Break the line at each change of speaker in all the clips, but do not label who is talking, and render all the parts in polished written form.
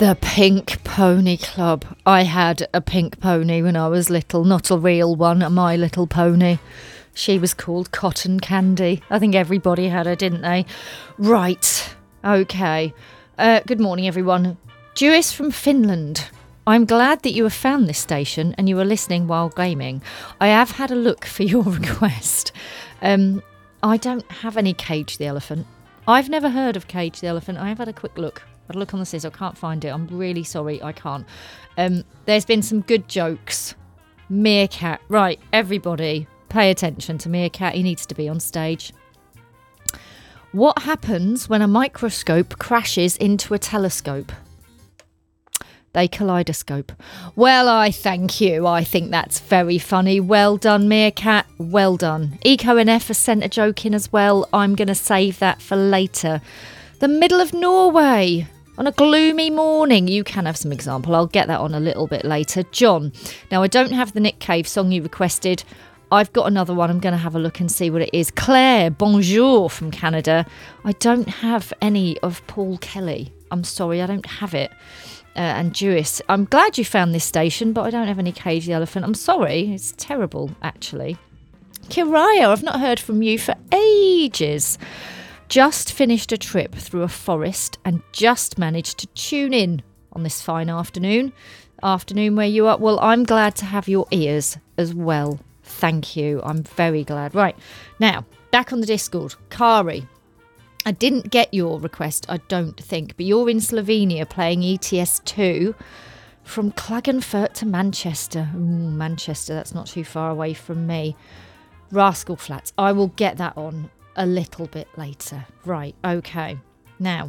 The Pink Pony Club. I had a pink pony when I was little, not a real one, a My Little Pony. She was called Cotton Candy. I think everybody had her, didn't they? Right, okay. Good morning, everyone. Jewis from Finland. I'm glad that you have found this station and you are listening while gaming. I have had a look for your request. I don't have any Cage the Elephant. I've never heard of Cage the Elephant. I have had a quick look. I'd look on the sizzle. I can't find it. I'm really sorry. I can't. There's been some good jokes. Meerkat. Right, everybody, pay attention to Meerkat. He needs to be on stage. What happens when a microscope crashes into a telescope? They kaleidoscope. Well, I thank you. I think that's very funny. Well done, Meerkat. Well done. EcoNF has sent a joke in as well. I'm going to save that for later. The middle of Norway. On a gloomy morning. You can have some example. I'll get that on a little bit later. John. Now, I don't have the Nick Cave song you requested. I've got another one. I'm going to have a look and see what it is. Claire, bonjour from Canada. I don't have any of Paul Kelly. I'm sorry, I don't have it. And Jewis. I'm glad you found this station, but I don't have any Cage the Elephant. I'm sorry. It's terrible, actually. Kiraya, I've not heard from you for ages. Just finished a trip through a forest and just managed to tune in on this fine afternoon. Afternoon where you are. Well, I'm glad to have your ears as well. Thank you. I'm very glad. Right. Now, back on the Discord. Kari. I didn't get your request, I don't think, but you're in Slovenia playing ETS2 from Klagenfurt to Manchester. Ooh, Manchester, that's not too far away from me. Rascal Flats. I will get that on a little bit later. Right, okay. Now,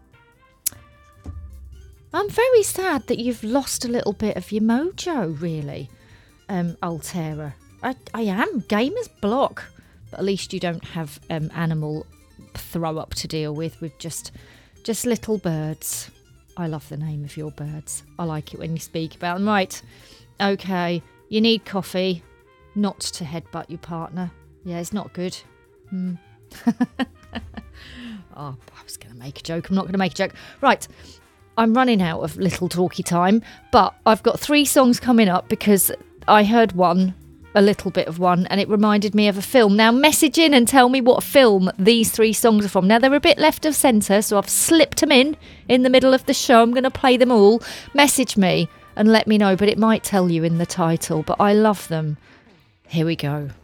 I'm very sad that you've lost a little bit of your mojo, really, Altera. I am. Gamer's block. But at least you don't have animal throw up to deal with just little birds. I love the name of your birds. I like it when you speak about them. Right, okay, you need coffee, not to headbutt your partner. Yeah, it's not good. Oh, I was going to make a joke. I'm not going to make a joke. Right, I'm running out of little talky time, but I've got 3 songs coming up because I heard a little bit of one, and it reminded me of a film. Now, message in and tell me what film these 3 songs are from. Now, they're a bit left of centre, so I've slipped them in the middle of the show. I'm going to play them all. Message me and let me know, but it might tell you in the title, but I love them. Here we go.